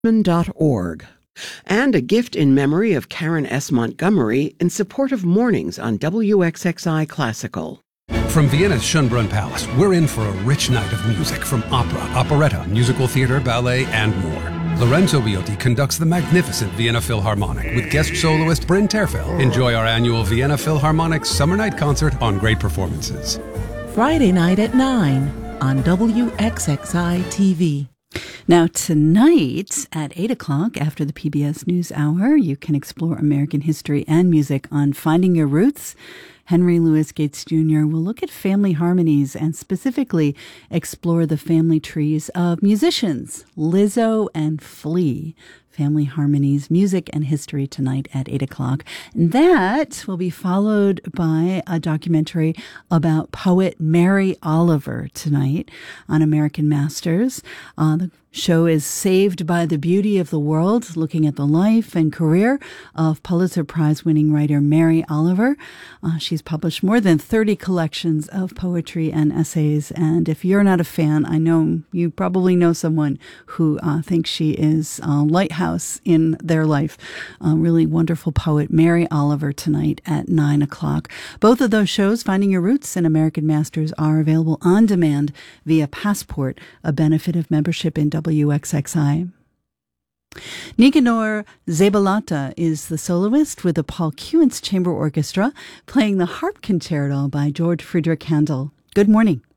Org. And a gift in memory of Karen S. Montgomery in support of mornings on WXXI Classical. From Vienna's Schönbrunn Palace, we're in for a rich night of music from opera, operetta, musical theater, ballet, and more. Lorenzo Biotti conducts the magnificent Vienna Philharmonic with guest soloist Bryn Terfel. Enjoy our annual Vienna Philharmonic Summer Night Concert on great performances. Friday night at 9 on WXXI TV. Now, tonight at 8 o'clock after the PBS NewsHour, you can explore American history and music on Finding Your Roots. Henry Louis Gates Jr. will look at family harmonies and specifically explore the family trees of musicians Lizzo and Flea. Family Harmonies, Music and History tonight at 8 o'clock. And that will be followed by a documentary about poet Mary Oliver tonight on American Masters. The show is Saved by the Beauty of the World, looking at the life and career of Pulitzer Prize-winning writer Mary Oliver. She's published more than 30 collections of poetry and essays. And if you're not a fan, I know you probably know someone who thinks she is a lighthouse in their life. A really wonderful poet, Mary Oliver, tonight at 9 o'clock. Both of those shows, Finding Your Roots and American Masters, are available on demand via Passport, a benefit of membership in WXXI. Nicanor Zebalata is the soloist with the Paul Kewins Chamber Orchestra playing the Harp Concerto by George Friedrich Handel. Good morning.